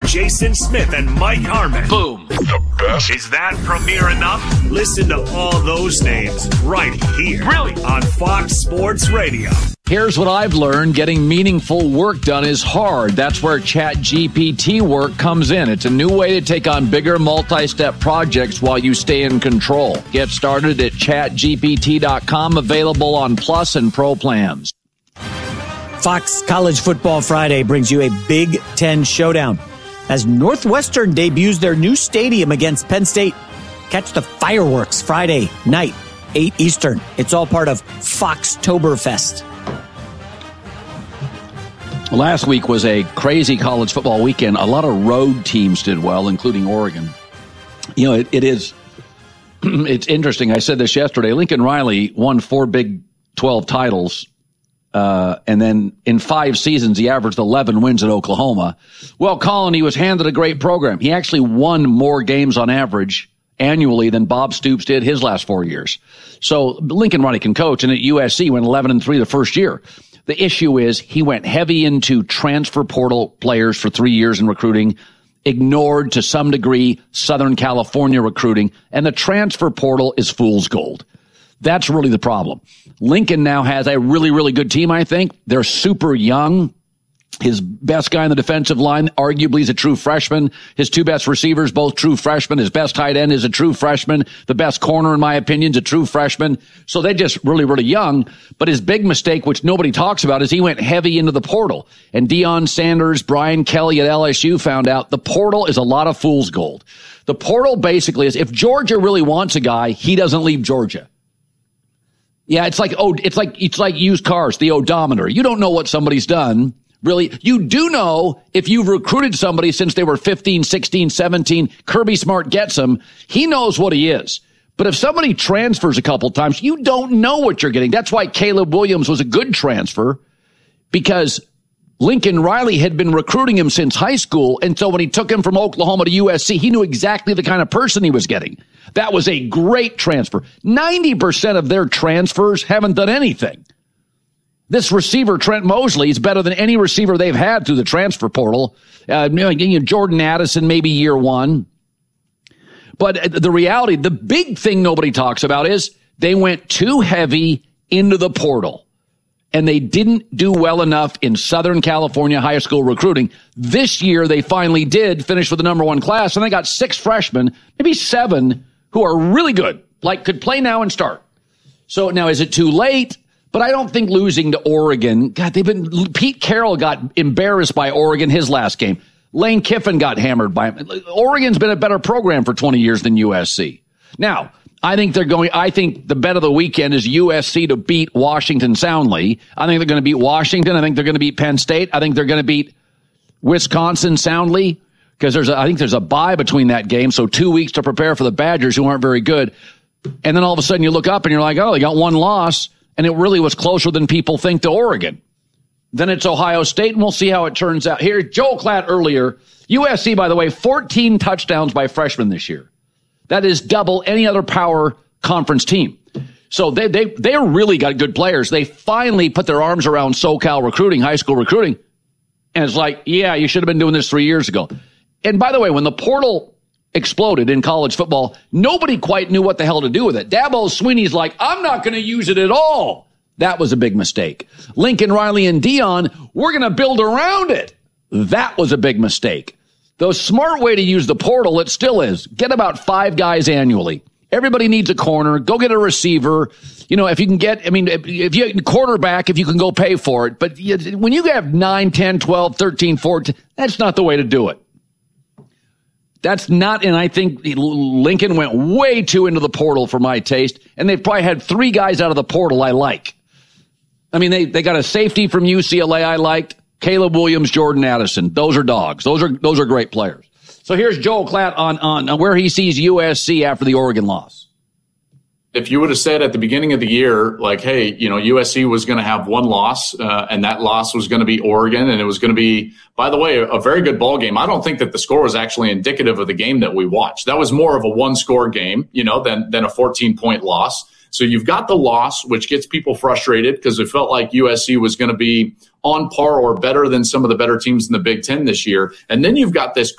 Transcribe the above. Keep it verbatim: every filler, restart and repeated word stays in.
Jason Smith and Mike Harmon. Boom. The best. Is that premier enough? Listen to all those names right here. Really? On Fox Sports Radio. Here's what I've learned. Getting meaningful work done is hard. That's where ChatGPT work comes in. It's a new way to take on bigger multi-step projects while you stay in control. Get started at chat G P T dot com, available on Plus and Pro plans. Fox College Football Friday brings you a Big Ten showdown as Northwestern debuts their new stadium against Penn State. Catch the fireworks Friday night, eight Eastern. It's all part of Foxtoberfest. Last week was a crazy college football weekend. A lot of road teams did well, including Oregon. You know, it, it is, it's interesting. I said this yesterday. Lincoln Riley won four Big twelve titles. Uh, and then in five seasons, he averaged eleven wins at Oklahoma. Well, Colin, he was handed a great program. He actually won more games on average annually than Bob Stoops did his last four years. So Lincoln Riley can coach, and at U S C went eleven and three the first year. The issue is he went heavy into transfer portal players for three years in recruiting, ignored to some degree Southern California recruiting, and the transfer portal is fool's gold. That's really the problem. Lincoln now has a really, really good team, I think. They're super young. His best guy in the defensive line, arguably, is a true freshman. His two best receivers, both true freshmen. His best tight end is a true freshman. The best corner, in my opinion, is a true freshman. So they're just really, really young. But his big mistake, which nobody talks about, is he went heavy into the portal. And Deion Sanders, Brian Kelly at L S U found out the portal is a lot of fool's gold. The portal basically is, if Georgia really wants a guy, he doesn't leave Georgia. Yeah, it's like, oh, it's like, it's like used cars, the odometer. You don't know what somebody's done. Really, you do know if you've recruited somebody since they were fifteen, sixteen, seventeen, Kirby Smart gets them. He knows what he is. But if somebody transfers a couple times, you don't know what you're getting. That's why Caleb Williams was a good transfer, because Lincoln Riley had been recruiting him since high school. And so when he took him from Oklahoma to U S C, he knew exactly the kind of person he was getting. That was a great transfer. ninety percent of their transfers haven't done anything. This receiver, Trent Mosley, is better than any receiver they've had through the transfer portal. Uh, you know, Jordan Addison, maybe year one. But the reality, the big thing nobody talks about is they went too heavy into the portal. And they didn't do well enough in Southern California high school recruiting. This year, they finally did finish with the number one class, and they got six freshmen, maybe seven, who are really good, like could play now and start. So now, is it too late? But I don't think losing to Oregon, God, they've been, Pete Carroll got embarrassed by Oregon his last game. Lane Kiffin got hammered by him. Oregon's been a better program for twenty years than U S C. Now, I think they're going, I think the bet of the weekend is U S C to beat Washington soundly. I think they're going to beat Washington. I think they're going to beat Penn State. I think they're going to beat Wisconsin soundly, because there's a, I think there's a bye between that game. So two weeks to prepare for the Badgers, who aren't very good. And then all of a sudden you look up and you're like, oh, they got one loss. And it really was closer than people think to Oregon. Then it's Ohio State, and we'll see how it turns out. Here, Joel Klatt earlier. U S C, by the way, fourteen touchdowns by freshmen this year. That is double any other power conference team. So they they they really got good players. They finally put their arms around SoCal recruiting, high school recruiting. And it's like, yeah, you should have been doing this three years ago. And by the way, when the portal exploded in college football, nobody quite knew what the hell to do with it. Dabo Swinney's like, I'm not going to use it at all. That was a big mistake. Lincoln Riley and Deion, we're going to build around it. That was a big mistake. The smart way to use the portal, it still is, get about five guys annually. Everybody needs a corner. Go get a receiver. You know, if you can get, I mean, if you quarterback, if you can go pay for it. But when you have nine, ten, twelve, thirteen, fourteen, that's not the way to do it. That's not, and I think Lincoln went way too into the portal for my taste, and they've probably had three guys out of the portal I like. I mean, they, they got a safety from U C L A I liked, Caleb Williams, Jordan Addison. Those are dogs. Those are those are great players. So here's Joel Klatt on, on where he sees U S C after the Oregon loss. If you would have said at the beginning of the year, like, hey, you know, U S C was going to have one loss, uh, and that loss was going to be Oregon, and it was going to be, by the way, a, a very good ball game. I don't think that the score was actually indicative of the game that we watched. That was more of a one-score game, you know, than than a fourteen-point loss. So you've got the loss, which gets people frustrated because it felt like U S C was going to be on par or better than some of the better teams in the Big Ten this year. And then you've got this